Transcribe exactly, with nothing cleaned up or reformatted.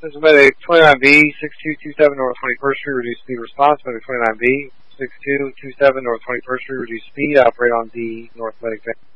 This is Medic twenty-nine B, six two two seven North twenty-first Street, reduce speed response. Medic twenty-nine B, six two two seven North twenty-first Street, reduce speed, operate on the North Medic.